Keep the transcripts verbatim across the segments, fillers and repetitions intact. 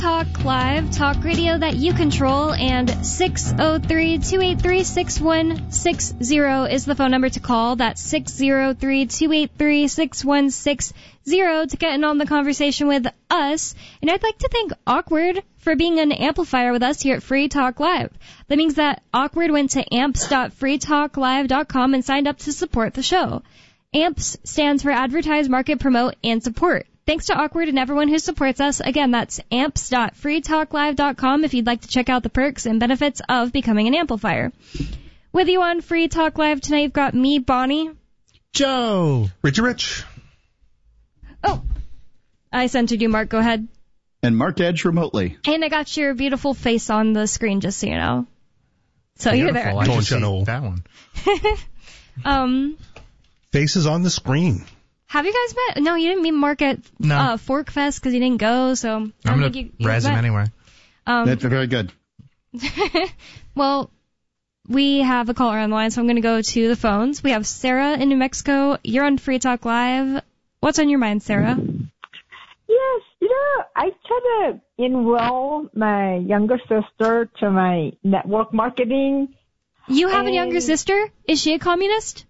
Talk Live, talk radio that you control, and six oh three, two eight three, six one six zero is the phone number to call. That's six oh three, two eight three, six one six zero to get in on the conversation with us. And I'd like to thank Awkward for being an amplifier with us here at Free Talk Live. That means that Awkward went to amps dot free talk live dot com and signed up to support the show. AMPS stands for Advertise, Market, Promote, and Support. Thanks to Awkward and everyone who supports us. Again, that's amps dot free talk live dot com if you'd like to check out the perks and benefits of becoming an amplifier. With you on Free Talk Live tonight, you've got me, Bonnie. Joe. Richie Rich. Oh, I centered you, Mark. Go ahead. And Mark Edge remotely. And I got your beautiful face on the screen, just so you know. So Beautiful. you're there. I Don't just you see know? That one. um... Faces on the screen. Have you guys met? No, you didn't meet Mark at No. uh, Fork Fest because you didn't go, so I don't I'm going think you, to you res him met. anyway. Um, That's very good. well, we have a caller on the line, so I'm going to go to the phones. We have Sarah in New Mexico. You're on Free Talk Live. What's on your mind, Sarah? Yes, you know, I try to enroll my younger sister to my network marketing. You have a and younger sister? Is she a communist?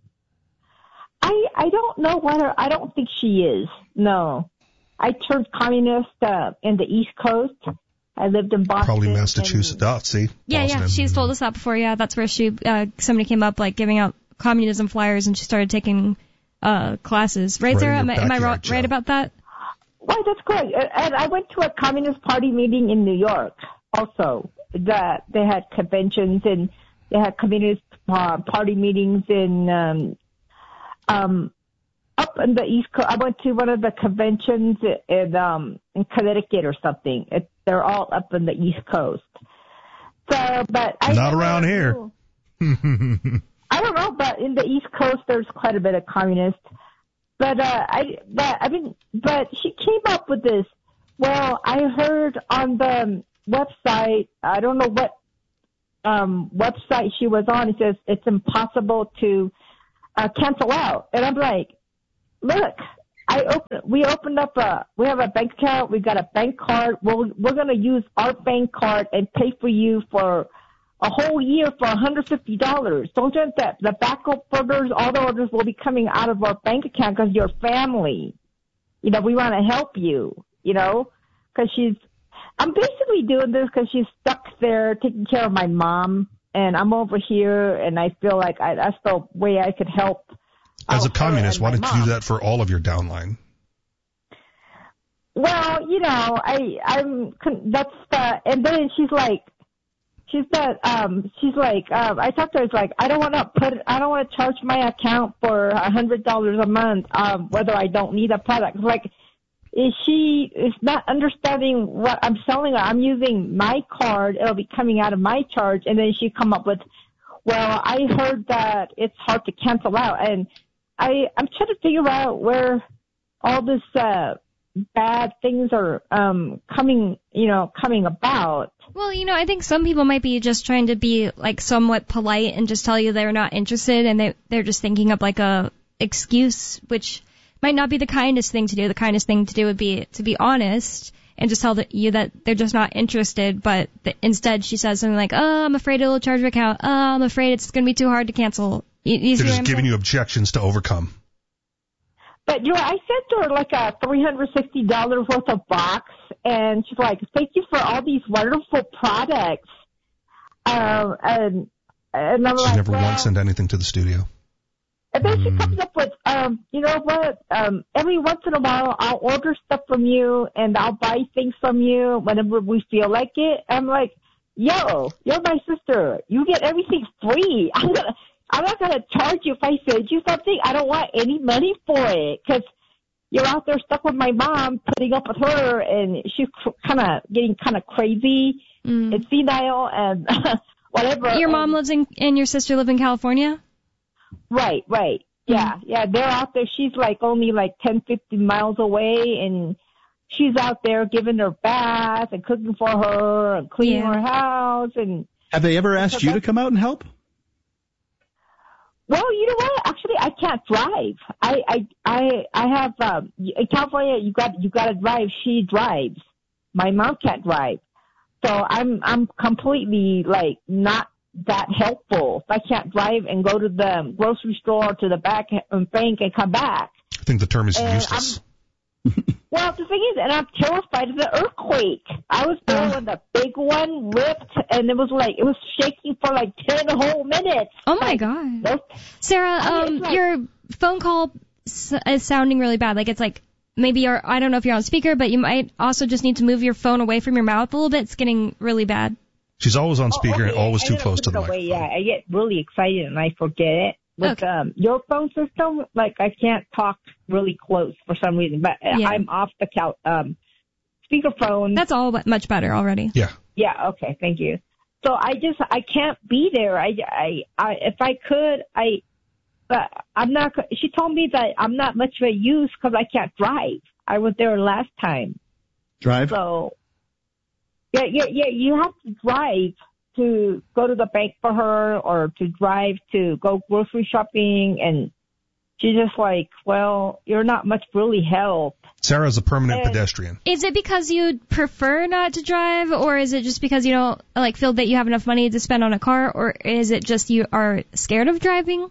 I I don't know whether, I don't think she is. No. I turned communist uh, in the East Coast. I lived in Boston. Probably Massachusetts. Oh, see? Yeah, Boston. yeah. She's told us that before. Yeah, that's where she, uh, somebody came up, like, giving out communism flyers, and she started taking uh, classes. Right, Right Sarah? in Am, your I- am I backyard, right, Joe. right about that? Right, that's correct. And I went to a Communist Party meeting in New York also. That they had conventions and they had Communist uh, Party meetings in um, um, up in the East Coast. I went to one of the conventions in um, in Connecticut or something. It, they're all up in the East Coast. So, but I Not never around here. knew- I don't know, but in the East Coast, there's quite a bit of communists. But uh, I, but I mean, but she came up with this. Well, I heard on the website, I don't know what um, website she was on. It says it's impossible to uh, cancel out, and I'm like, look, I open, we opened up a, we have a bank account, we got a bank card. We're we're gonna use our bank card and pay for you for a whole year for one hundred fifty dollars. Don't you think that the backup orders, all the orders will be coming out of our bank account because you're family. You know, we want to help you, you know, because she's, I'm basically doing this because she's stuck there taking care of my mom, and I'm over here, and I feel like I, that's the way I could help. As a out her communist, and why my don't you mom. do that for all of your downline? Well, you know, I, I'm, that's the, and then she's like, she's that, um, she's like, um, I talked to her, it's like, I don't want to put, I don't want to charge my account for a hundred dollars a month, um, whether I don't need a product. It's like, is she is not understanding what I'm selling her. I'm using my card. It'll be coming out of my charge. And then she come up with, well, I heard that it's hard to cancel out. And I, I'm trying to figure out where all this, uh, bad things are um coming, you know, coming about. Well, you know, I think some people might be just trying to be, like, somewhat polite and just tell you they're not interested, and they, they're just thinking of, like, a excuse, which might not be the kindest thing to do. The kindest thing to do would be to be honest and just tell the, you that they're just not interested, but the, instead she says something like, oh, I'm afraid it'll charge your account. Oh, I'm afraid it's going to be too hard to cancel. You, you see They're what just I'm giving saying? you objections to overcome. But, you know, I sent her like a three hundred sixty dollars worth of box, and she's like, thank you for all these wonderful products. Um, and, and I'm She's like, never well, once sent anything to the studio. and then she comes up with, um, you know what, um, every once in a while I'll order stuff from you and I'll buy things from you whenever we feel like it. I'm like, yo, you're my sister. You get everything free. I'm gonna, I'm not gonna charge you if I send you something. I don't want any money for it because you're out there stuck with my mom, putting up with her, and she's kind of getting kind of crazy Mm. and senile and whatever. Your mom and, lives in, and your sister live in California? Right, right. Yeah, yeah, they're out there. She's like only like ten, fifteen miles away, and she's out there giving her bath and cooking for her and cleaning Yeah. her house. And Have they ever asked you to come out and help? well, you know what? Actually, I can't drive. I, I, I, I have um, in California. You got, you got to drive. She drives. my mom can't drive. So I'm I'm completely like not that helpful. If I can't drive and go to the grocery store or to the back and bank and come back. I think the term is And useless. Well, the thing is, and I'm terrified of the earthquake. I was there when the big one ripped, and it was like it was shaking for like ten whole minutes. Oh my Like, God. those- Sarah, I mean, um, it's like- your phone call s- is sounding really bad. Like it's like maybe you're, I don't know if you're on speaker, but you might also just need to move your phone away from your mouth a little bit. It's getting really bad. She's always on Oh, speaker and okay. always I too gotta close put to the it away. microphone. Yeah, I get really excited and I forget it. With Okay. um, your phone system, like I can't talk really close for some reason, but uh, Yeah. I'm off the couch, um, speakerphone. That's all but much better already. Yeah. Yeah, okay, thank you. So I just, I can't be there. I, I, I if I could, I, but I'm not, she told me that I'm not much of a use because I can't drive. I was there last time. Drive? So, yeah, yeah, yeah, you have to drive to go to the bank for her or to drive to go grocery shopping. And she's just like, well, you're not much really help. Sarah's a permanent And- pedestrian. Is it because you prefer not to drive, or is it just because you don't like feel that you have enough money to spend on a car, or is it just you are scared of driving?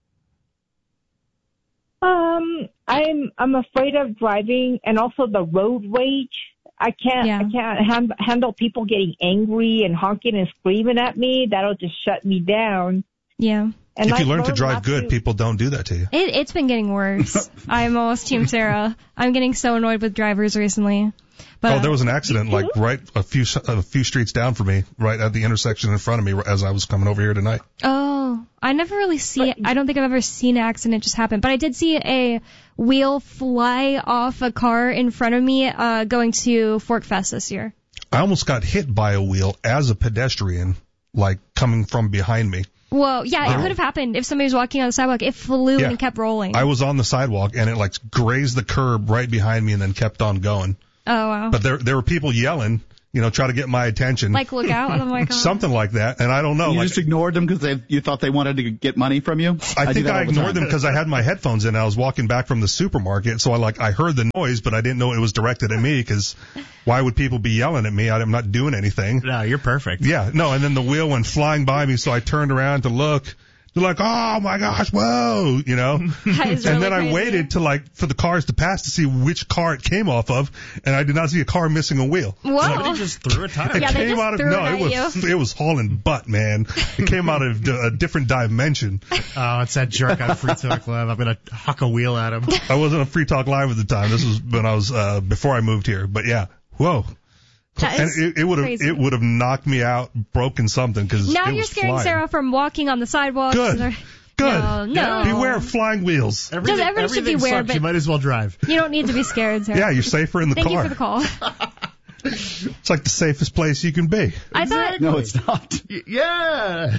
Um, I'm I'm afraid of driving and also the road rage. I can't Yeah. I can't hand, handle people getting angry and honking and screaming at me. That'll just shut me down. Yeah. And If you I've learn to learned drive not good, to- people don't do that to you. It, it's been getting worse. I'm almost Team Sarah. I'm getting so annoyed with drivers recently. But Oh, there was an accident like right a few a few streets down from me, right at the intersection in front of me as I was coming over here tonight. Oh, I never really see. I don't think I've ever seen an accident just happen. But I did see a wheel fly off a car in front of me uh, going to Fork Fest this year. I almost got hit by a wheel as a pedestrian, like coming from behind me. Whoa, yeah, it Wow. could have happened if somebody was walking on the sidewalk. It flew Yeah. and kept rolling. I was on the sidewalk and it like grazed the curb right behind me and then kept on going. Oh wow! But there there were people yelling, you know, try to get my attention. Like look out! Oh my god! Something like that, and I don't know. You like, just ignored them because you thought they wanted to get money from you? I do think that I all the ignored time. them because I had my headphones in. And I was walking back from the supermarket, so I like I heard the noise, but I didn't know it was directed at me. Because why would people be yelling at me? I'm not doing anything. No, you're perfect. Yeah, no. And then the wheel went flying by me, so I turned around to look. They're like, oh my gosh, whoa, you know. That is And really then I crazy. waited to like for the cars to pass to see which car it came off of, and I did not see a car missing a wheel. Whoa! Somebody just threw a tire. It Yeah, they came just out of threw no, it it at was it was hauling butt, man. It came out of d- a different dimension. Oh, it's that jerk on Free Talk Live. I'm gonna huck a wheel at him. I wasn't on Free Talk Live at the time. This was when I was uh before I moved here. But yeah, whoa. That And is it, it would have crazy. it would have knocked me out, broken something because Now it you're was scaring flying. Sarah from walking on the sidewalk. Good. Good. No, no. Beware of flying wheels. Everything, everyone should everything beware, sucks. but- You might as well drive. You don't need to be scared, Sarah. Yeah, you're safer in the Thank car. you for the call. It's like the safest place you can be. I thought No, it's not. Y- Yeah.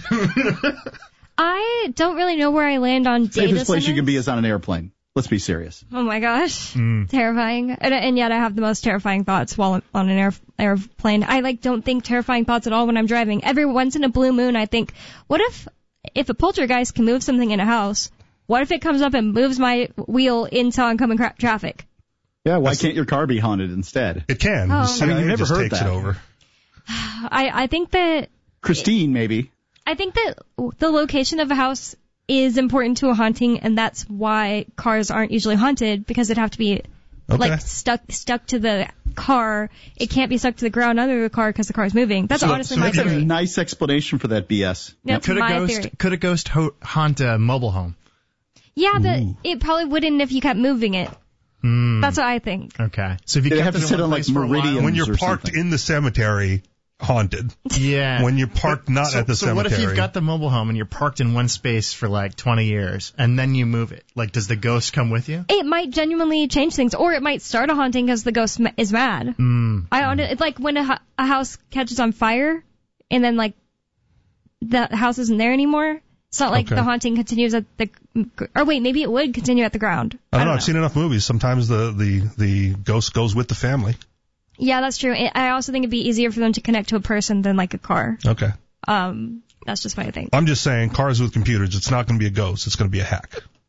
I don't really know where I land on data Safest place you centers. can be is on an airplane. Let's be serious. Oh my gosh, Mm. terrifying! And, and yet I have the most terrifying thoughts while on an air, airplane. I like don't think terrifying thoughts at all when I'm driving. Every once in a blue moon, I think, what if if a poltergeist can move something in a house? What if it comes up and moves my wheel into oncoming cra- traffic? Yeah, why That's- can't your car be haunted instead? It can. Oh. The I mean, you've C I A never just heard takes that. it over. I I think that Christine, maybe. I think that the location of a house is important to a haunting, and that's why cars aren't usually haunted, because it'd have to be Okay. like stuck stuck to the car. It can't be stuck to the ground under the car because the car's moving. That's So- honestly so my that's That's a theory. nice explanation for that B S. That's Could a my ghost theory. could a ghost ho- haunt a mobile home? Yeah, but it probably wouldn't if you kept moving it. Mm, That's what I think. okay. So if you They'd kept have it to in sit one on, like, place for a while- meridians When you're or parked something. in the cemetery, haunted. Yeah. When you're parked not so, at the so cemetery. what if you've got the mobile home and you're parked in one space for like twenty years and then you move it? Like, does the ghost come with you? It might genuinely change things, or it might start a haunting because the ghost ma- is mad. Mm. I on It's like when a, hu- a house catches on fire, and then like the house isn't there anymore. It's not like Okay. the haunting continues at the. Or wait, maybe it would continue at the ground. I don't know. know. I've seen enough movies. Sometimes the, the, the ghost goes with the family. Yeah, that's true. I I also think it'd be easier for them to connect to a person than like a car. Okay. Um, that's just what I think. I'm just saying, cars with computers, it's not going to be a ghost. It's going to be a hack.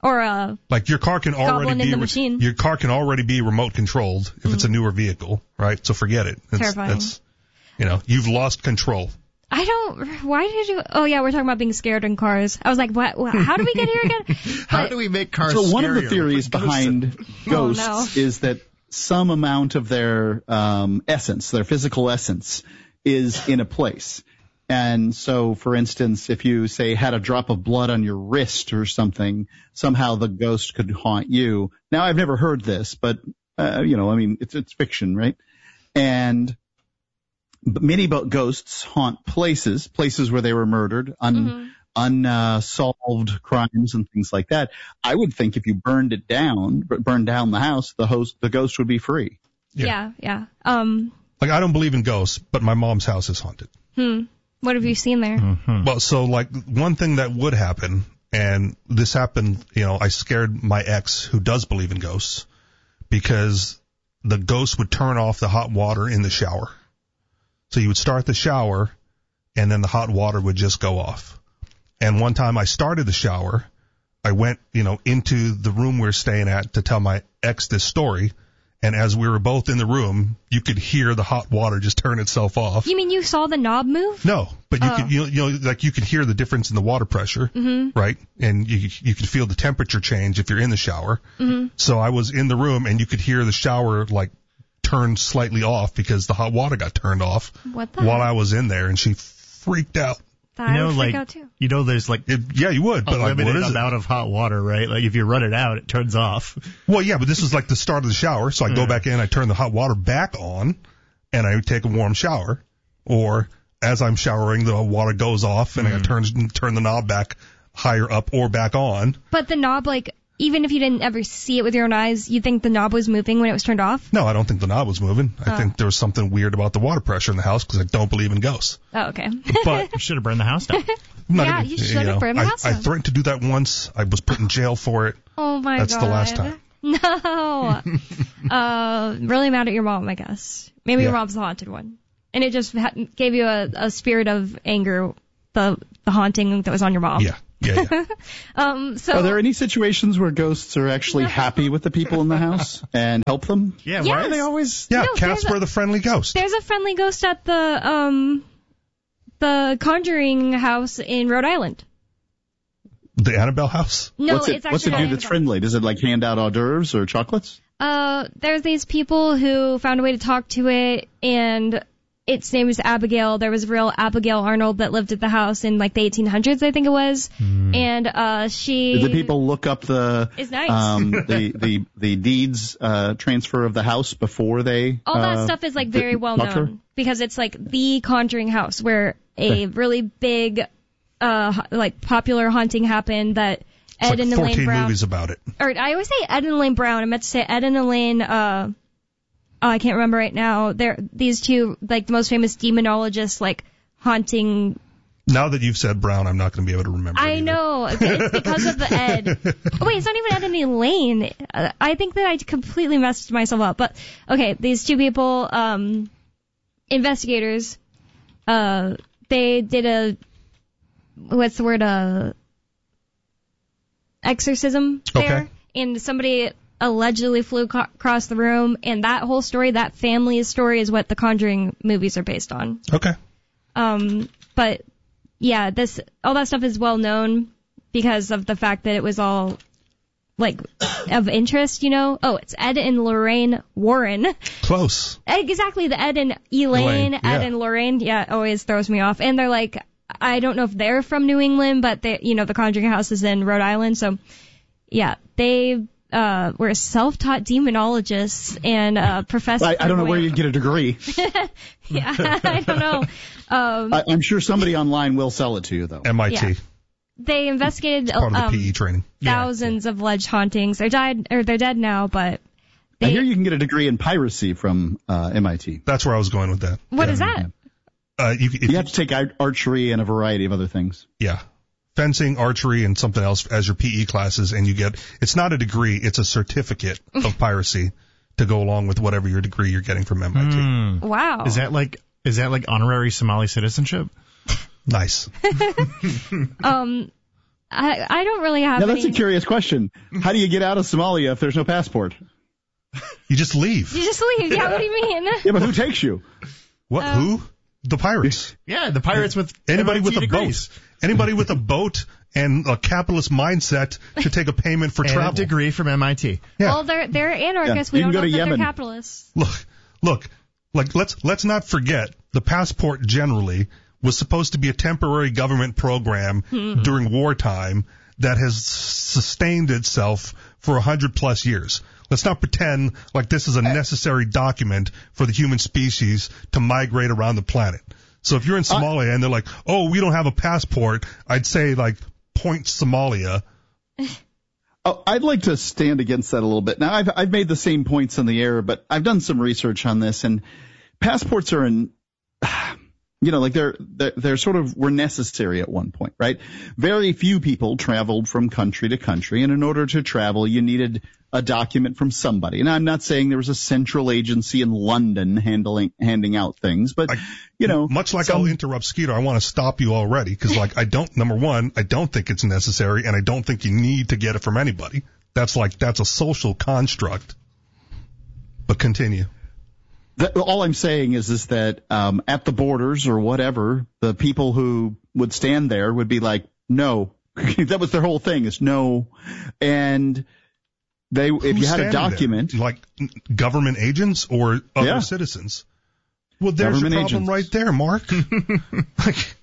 Or a Like your car can already goblin in be the re- machine. your car can already be remote controlled if Mm. it's a newer vehicle, right? So forget it. It's, Terrifying. That's, you know, you've lost control. I don't. Why did you? Oh yeah, we're talking about being scared in cars. I was like, what? what how did we get here again? How But- do we make cars So one of the scarier? theories Ghosts. behind ghosts no. is that some amount of their um, essence, their physical essence, is in a place. And so, for instance, if you say had a drop of blood on your wrist or something, somehow the ghost could haunt you. Now, I've never heard this, but uh, you know, I mean, it's it's fiction, right? And but many bo- ghosts haunt places, places where they were murdered, un, Mhm. unsolved crimes and things like that. I would think if you burned it down, b- burned down the house, the host, the ghost would be free. Yeah. yeah, yeah. Um. Like I don't believe in ghosts, but my mom's house is haunted. Hmm. What have you seen there? Mhm. Well, so like one thing that would happen, and this happened, you know, I scared my ex who does believe in ghosts because the ghost would turn off the hot water in the shower. So you would start the shower and then the hot water would just go off. And one time I started the shower, I went, you know, into the room we were staying at to tell my ex this story. And as we were both in the room, you could hear the hot water just turn itself off. You mean you saw the knob move? No, but you Oh. could, you know, you know, like you could hear the difference in the water pressure, Mm-hmm. right? And you you could feel the temperature change if you're in the shower. Mm-hmm. So I was in the room and you could hear the shower like turn slightly off because the hot water got turned off What the? while I was in there, and she freaked out. That You I know, would freak like out too. you know, there's like It, yeah, you would, a but like, what limited is it? amount of hot water, right? Like if you run it out, it turns off. Well, yeah, but this was like the start of the shower, so I go Yeah. back in, I turn the hot water back on, and I take a warm shower. Or as I'm showering, the water goes off, and I turn turn the knob back higher up or back on. But the knob, like, even if you didn't ever see it with your own eyes, you think the knob was moving when it was turned off? No, I don't think the knob was moving. I Oh. think there was something weird about the water pressure in the house because I don't believe in ghosts. Oh, okay. But You should have burned the house down. I'm not Yeah, even- you should have know, burned the I, house I down. threatened to do that once. I was put in jail for it. Oh my That's god. the last time. No. uh, really mad at your mom, I guess. Maybe your Yeah. mom's the haunted one. And it just ha- gave you a, a spirit of anger, the the haunting that was on your mom. Yeah, yeah, yeah. Um. So. Are there any situations where ghosts are actually happy with the people in the house and help them? Yeah, Yes. why are they always? Yeah, No, there's Casper a- the Friendly Ghost. There's a friendly ghost at the um, the Conjuring house in Rhode Island. The Annabelle house. No, what's it, it's actually what's it not do that's Annabelle. friendly? Does it like hand out hors d'oeuvres or chocolates? Uh, there's these people who found a way to talk to it, and its name is Abigail. There was a real Abigail Arnold that lived at the house in like the eighteen hundreds, I think it was. And uh, she. Did the people look up the It's nice. um, the the the deeds uh, transfer of the house before they? All that uh, stuff is like very well mucked her? known because it's like the Conjuring house where a really big, uh, like popular haunting happened that It's Ed like and Elaine fourteen Brown. movies about it. Or I always say Ed and Elaine Brown. I meant to say Ed and Elaine. Uh, oh, I can't remember right now. They're these two like the most famous demonologists, like haunting. Now that you've said Brown, I'm not going to be able to remember. it I either. know it's because of the Ed. Oh, wait, it's not even Ed and Elaine. Uh, I think that I completely messed myself up. But okay, these two people, um, investigators, uh, they did a what's the word? Uh, exorcism there, Okay. and somebody allegedly flew co- across the room, and that whole story, that family's story, is what the Conjuring movies are based on. Okay. Um, but yeah, this all that stuff is well known because of the fact that it was all like of interest, you know. Oh, it's Ed and Lorraine Warren. Close. Exactly, the Ed and Elaine, Elaine, Ed yeah. and Lorraine. Yeah, it always throws me off. And they're like, I don't know if they're from New England, but they, you know, the Conjuring House is in Rhode Island, so yeah, they uh were self-taught demonologists and uh professors. I, I don't know where you'd get a degree. Yeah, I don't know. Um, I, I'm sure somebody online will sell it to you though. M I T. Yeah. they investigated Part of the um, P E training. thousands of alleged hauntings. They're died or they're dead now, but I they, hear you can get a degree in piracy from uh, M I T. That's where I was going with that. what yeah. is that? Uh, you, if, You have to take ar- archery and a variety of other things. yeah. Fencing, archery, and something else as your P E classes, and you get, it's not a degree, it's a certificate of piracy to go along with whatever your degree you're getting from M I T. Hmm. Wow. Is that like is that like honorary Somali citizenship? Nice. Um, I, I don't really have Now, that's any. a curious question. How do you get out of Somalia if there's no passport? You just leave. You just leave. Yeah, what do you mean? Yeah, but who takes you? What? Um, Who? The pirates. Yeah, the pirates with Anybody M I T with a degrees. boat. Anybody with a boat and a capitalist mindset to take a payment for And travel. a degree from M I T. Yeah. Well, they're they're anarchists. Yeah, We you can don't go know to that Yemen. they're capitalists. Look, look, like let's let's not forget the passport generally was supposed to be a temporary government program Hmm. during wartime that has sustained itself for a hundred plus years. Let's not pretend like this is a necessary document for the human species to migrate around the planet. So if you're in Somalia and they're like, oh, we don't have a passport, I'd say like point Somalia. Oh, I'd like to stand against that a little bit. Now, I've I've made the same points in the air, but I've done some research on this, and passports are in, you know, like they're they're, they're sort of were necessary at one point, right? Very few people traveled from country to country, and in order to travel, you needed a document from somebody. And I'm not saying there was a central agency in London handling handing out things, but I, you know, much like some- I'll interrupt Skeeter, I want to stop you already because, like, I don't. Number one, I don't think it's necessary, and I don't think you need to get it from anybody. That's like that's a social construct. But continue. That, all I'm saying is is that um, at the borders or whatever, the people who would stand there would be like, no. That was their whole thing, is no. And they, if Who's you had a standing document, there? Like government agents or other Yeah. citizens. Well, there's your Government problem agents. right there, Mark. Like,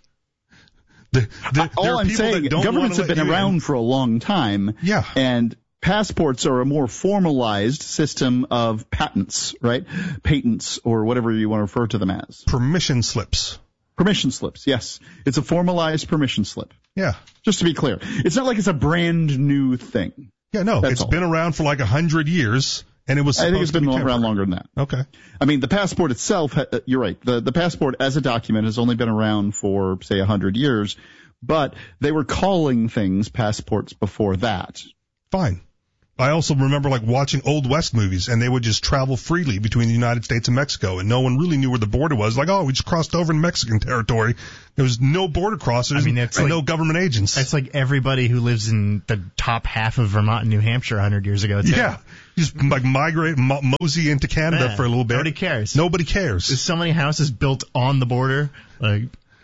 the, the, all there are I'm people saying, that don't governments wanna have been let you in. around for a long time. Yeah. And passports are a more formalized system of patents, right? Patents, or whatever you want to refer to them as. Permission slips. Permission slips, yes. It's a formalized permission slip. Yeah. Just to be clear. It's not like it's a brand new thing. Yeah, no, That's it's all. been around for like a hundred years, and it was I supposed think it's to been be around temporary. longer than that. Okay. I mean, the passport itself, ha- you're right. The, the passport as a document has only been around for, say, one hundred years, but they were calling things passports before that. Fine. I also remember like watching Old West movies, and they would just travel freely between the United States and Mexico, and no one really knew where the border was. Like, oh, we just crossed over in Mexican territory. There was no border crossers I mean, it's and like- no government agents. It's like everybody who lives in the top half of Vermont and New Hampshire a hundred years ago. Too. yeah. Just like migrate, mo- mosey into Canada Yeah, for a little bit. nobody cares. Nobody cares. There's so many houses built on the border, like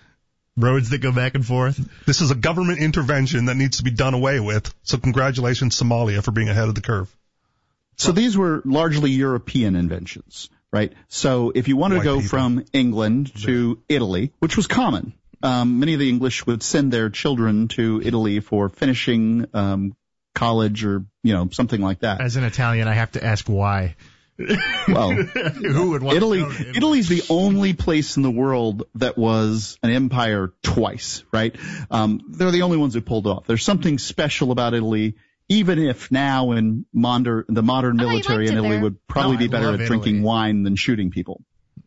roads that go back and forth. This is a government intervention that needs to be done away with. So congratulations, Somalia, for being ahead of the curve. So these were largely European inventions, right? So if you want to White go people. from England to Italy, which was common, um, many of the English would send their children to Italy for finishing um, college or, you know, something like that. As an Italian, I have to ask why. Well, Who would want Italy, to go to Italy? Italy's the only place in the world that was an empire twice, right? Um, they're the only ones who pulled it off. There's something special about Italy, even if now in modern, the modern I thought you military liked in it Italy there. would probably No, be I better love at drinking Italy. wine than shooting people.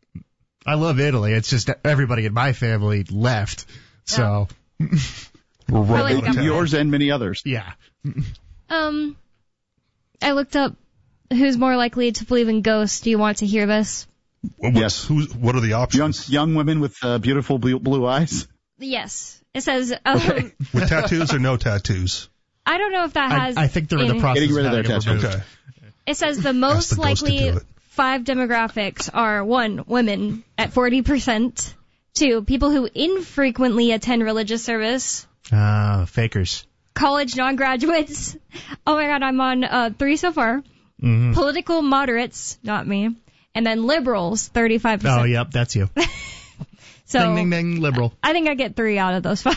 I love Italy. It's just that everybody in my family left. So, We're Really running out of got- time. Yours and many others. yeah. Um, I looked up who's more likely to believe in ghosts. Do you want to hear this? What's, Yes. Who's, what are the Young, options? young women with uh, beautiful blue, blue eyes. Yes. It says, um, Okay. With tattoos or no tattoos? I don't know if that I, has. I think they're in the any- process Getting rid of having their it removed. Okay. It says the Ask most the ghost to likely do it. five demographics are one, women at forty percent. Two, people who infrequently attend religious service. Ah, fakers. College non-graduates. Oh my god, I'm on uh, three so far. Mm-hmm. Political moderates, not me. And then liberals, thirty-five percent. Oh, yep, that's you. So ding, ding, ding, liberal. I think I get three out of those five.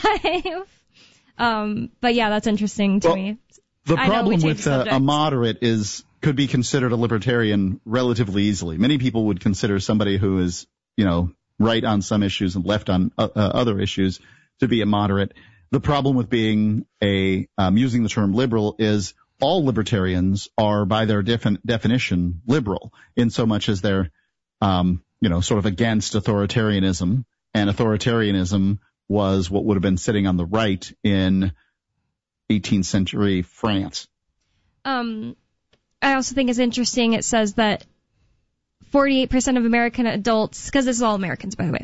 um, but yeah, that's interesting to Well, me. The I know we problem changed with uh, a subjects. moderate is could be considered a libertarian relatively easily. Many people would consider somebody who is, you know, right on some issues and left on uh, uh, other issues to be a moderate. The problem with being a um, using the term liberal is all libertarians are, by their defin- definition, liberal in so much as they're, um, you know, sort of against authoritarianism, and authoritarianism was what would have been sitting on the right in eighteenth century France. Um, I also think it's interesting. It says that forty-eight percent of American adults, because this is all Americans, by the way,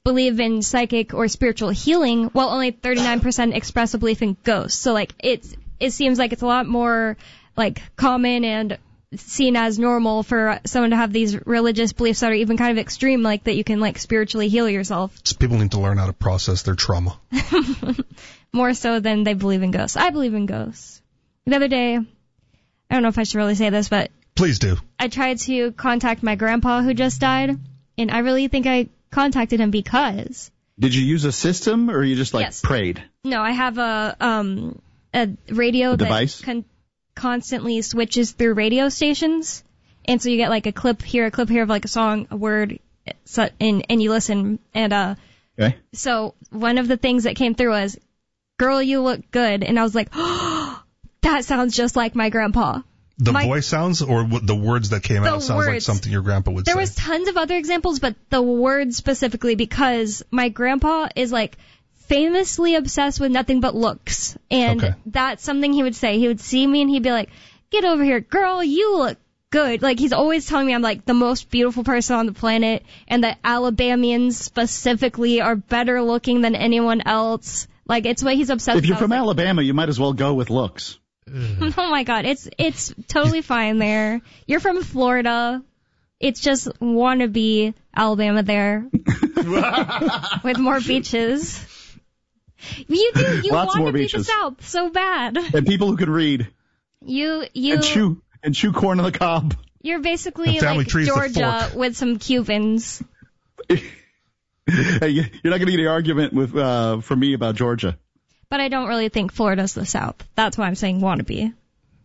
believe in psychic or spiritual healing, while only thirty-nine percent express a belief in ghosts. So, like, it's, it seems like it's a lot more, like, common and seen as normal for someone to have these religious beliefs that are even kind of extreme, like that you can, like, spiritually heal yourself. It's people need to learn how to process their trauma. More so than they believe in ghosts. I believe in ghosts. The other day, I don't know if I should really say this, but... Please do. I tried to contact my grandpa who just died, and I really think I contacted him because... Did you use a system, or you just, like, yes. prayed? No, I have a um a radio a that device? Con- constantly switches through radio stations, and so you get, like, a clip here, a clip here of, like, a song, a word, so, and, and you listen, and... uh. Okay. So one of the things that came through was, "Girl, you look good," and I was like, oh, that sounds just like my grandpa. The my, voice sounds, or what the words that came out sounds words. like something your grandpa would there say? There was tons of other examples, but the words specifically, because my grandpa is, like, famously obsessed with nothing but looks, and okay. that's something he would say. He would see me and he'd be like, "Get over here, girl, you look good." Like, he's always telling me I'm, like, the most beautiful person on the planet, and that Alabamians specifically are better looking than anyone else. Like, it's what he's obsessed with. If you're from like, Alabama, you might as well go with looks. Oh my God, it's it's totally fine there. You're from Florida. It's just wannabe Alabama there. With more beaches. You do, you Lots want more to be beaches. the South so bad. And people who can read. You, you, And chew, and chew corn on the cob. You're basically And family like tree's the Georgia fork. with some Cubans. Hey, you're not going to get any argument with uh, from me about Georgia. But I don't really think Florida's the South. That's why I'm saying wannabe.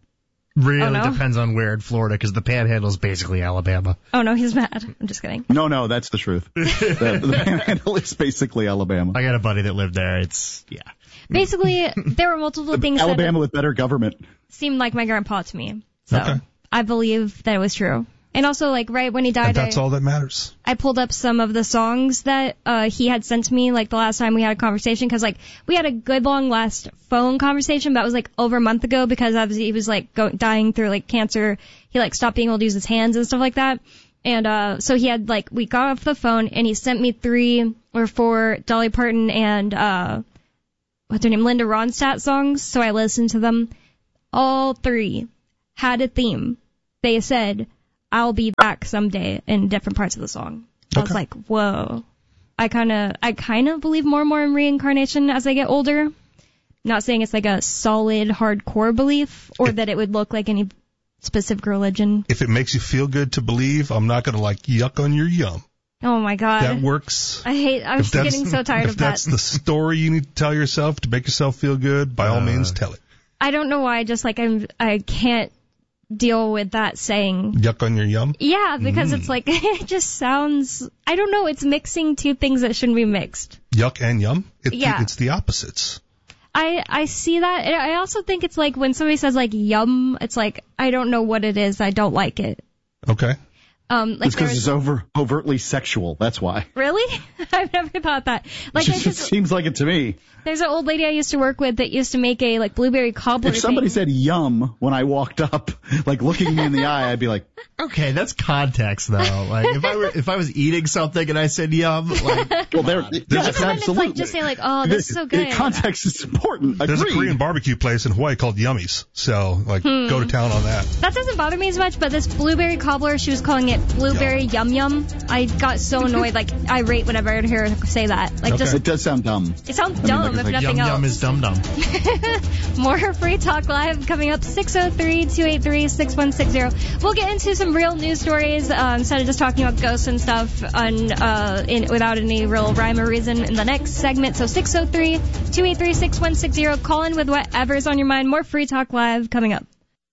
Really Oh, no? depends on where in Florida, because the Panhandle is basically Alabama. Oh no, he's mad. I'm just kidding. No, no, that's the truth. the, the Panhandle is basically Alabama. I got a buddy that lived there. It's, yeah. Basically, there were multiple things Alabama that with better government. seemed like my grandpa to me. So Okay. I believe that it was true. And also, like, right when he died, And that's I, all that matters. I pulled up some of the songs that uh he had sent to me, like, the last time we had a conversation, because, like, we had a good long last phone conversation, but it was, like, over a month ago, because obviously he was, like, go- dying through, like, cancer. He, like, stopped being able to use his hands and stuff like that. And uh so he had, like, we got off the phone, and he sent me three or four Dolly Parton and, uh what's her name, Linda Ronstadt songs, so I listened to them. All three had a theme. They said, "I'll be back someday," in different parts of the song. I was Okay. like, whoa. I kind of, I kind of believe more and more in reincarnation as I get older. Not saying it's like a solid, hardcore belief, or that it would look like any specific religion. If it makes you feel good to believe, I'm not going to like yuck on your yum. Oh my God. That works. I hate, I'm If that's- getting so tired if of that. that's the story you need to tell yourself to make yourself feel good, by all Uh, means, tell it. I don't know why, just like I'm, I can't deal with that saying. Yuck on your yum? Yeah, because Mm. it's like, it just sounds, I don't know, it's mixing two things that shouldn't be mixed. Yuck and yum? It, Yeah. It's the opposites. I, I see that. And I also think it's like when somebody says like yum, it's like, I don't know what it is, I don't like it. Okay. Um, like It's because there's, it's over overtly sexual. That's why. really? I've never thought that. Like, It there's, just this, seems like it to me. there's an old lady I used to work with that used to make a like blueberry cobbler If somebody thing. said yum when I walked up, like looking me in the eye, I'd be like, Okay, that's context though. Like if I were if I was eating something and I said yum, like well, there, yes, Sometimes it's absolutely. like just say like, oh, this is so good. The context is important. There's Agreed. a Korean barbecue place in Hawaii called Yummies. So, like, Hmm. go to town on that. That doesn't bother me as much, but this blueberry cobbler, she was calling it blueberry yum yum. I got so annoyed, like irate whenever I heard her say that. Like, Okay. just It does sound dumb. it sounds mean, dumb like, if it's like nothing yum else. yum is dum dum. More Free Talk Live coming up, six oh three, two eight three, six one six zero. We'll get into some real news stories uh, instead of just talking about ghosts and stuff on, uh, in, without any real rhyme or reason in the next segment. So six oh three, two eight three, six one six zero. Call in with whatever's on your mind. More Free Talk Live coming up.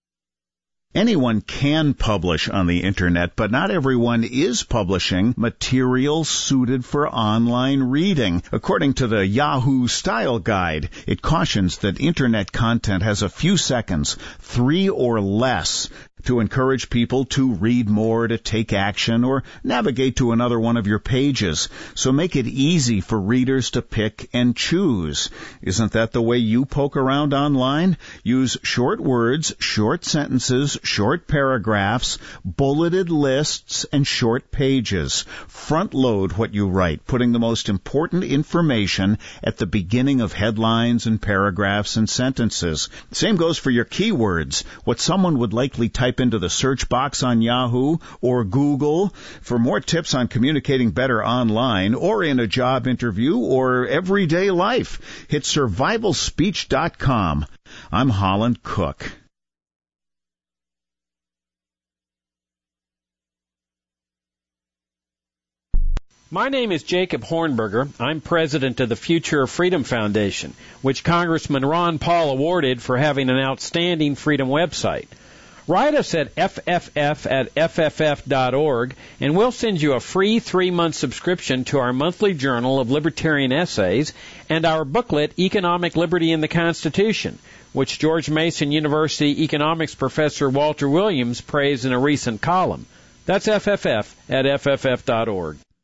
Anyone can publish on the internet, but not everyone is publishing material suited for online reading. According to the Yahoo Style Guide, it cautions that internet content has a few seconds, three or less, to encourage people to read more, to take action, or navigate to another one of your pages. So make it easy for readers to pick and choose. Isn't that the way you poke around online? Use short words, short sentences, short paragraphs, bulleted lists, and short pages. Front load what you write, putting the most important information at the beginning of headlines and paragraphs and sentences. Same goes for your keywords, what someone would likely type into the search box on Yahoo or Google. For more tips on communicating better online or in a job interview or everyday life, hit survival speech dot com. I'm Holland Cook. My name is Jacob Hornberger. I'm president of the Future of Freedom Foundation, which Congressman Ron Paul awarded for having an outstanding freedom website. Write us at F F F at F F F dot org, and we'll send you a free three-month subscription to our monthly journal of libertarian essays and our booklet, Economic Liberty in the Constitution, which George Mason University economics professor Walter Williams praised in a recent column. That's F F F at F F F dot org.